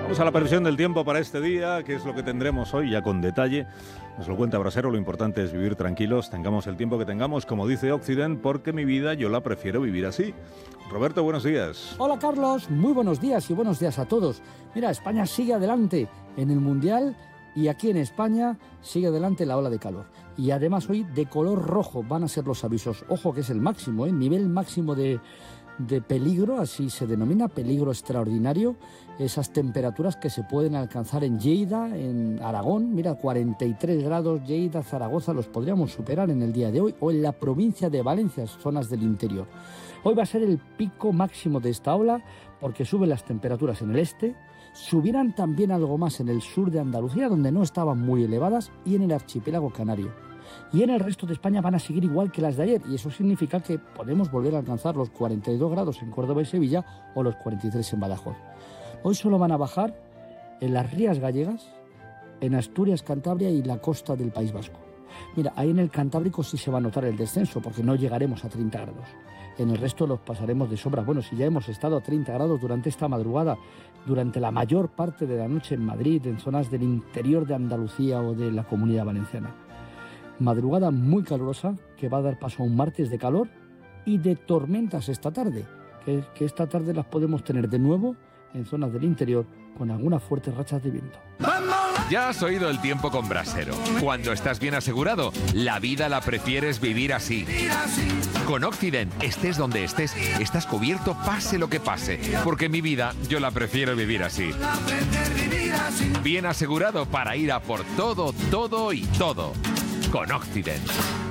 Vamos a la previsión del tiempo para este día, que es lo que tendremos hoy ya con detalle. Nos lo cuenta Brasero, lo importante es vivir tranquilos, tengamos el tiempo que tengamos, como dice Occident, porque mi vida yo la prefiero vivir así. Roberto, buenos días. Hola Carlos, muy buenos días y buenos días a todos. Mira, España sigue adelante en el Mundial y aquí en España sigue adelante la ola de calor. Y además hoy de color rojo van a ser los avisos. Ojo que es el máximo, nivel máximo de peligro, así se denomina, peligro extraordinario, esas temperaturas que se pueden alcanzar en Lleida, en Aragón, mira, 43 grados, Lleida, Zaragoza, los podríamos superar en el día de hoy, o en la provincia de Valencia, zonas del interior. Hoy va a ser el pico máximo de esta ola, porque suben las temperaturas en el este, subirán también algo más en el sur de Andalucía, donde no estaban muy elevadas, y en el archipiélago canario. Y en el resto de España van a seguir igual que las de ayer, y eso significa que podemos volver a alcanzar los 42 grados en Córdoba y Sevilla o los 43 en Badajoz. Hoy solo van a bajar en las Rías Gallegas, en Asturias, Cantabria y la costa del País Vasco. Mira, ahí en el Cantábrico sí se va a notar el descenso, porque no llegaremos a 30 grados. En el resto los pasaremos de sobra. Bueno, si ya hemos estado a 30 grados durante esta madrugada, durante la mayor parte de la noche en Madrid, en zonas del interior de Andalucía o de la Comunidad Valenciana. Madrugada muy calurosa que va a dar paso a un martes de calor y de tormentas esta tarde, que esta tarde las podemos tener de nuevo en zonas del interior con algunas fuertes rachas de viento. Ya has oído el tiempo con Brasero. Cuando estás bien asegurado, la vida la prefieres vivir así. Con Occident, estés donde estés, estás cubierto pase lo que pase, porque mi vida yo la prefiero vivir así. Bien asegurado para ir a por todo, todo y todo. Con Occident.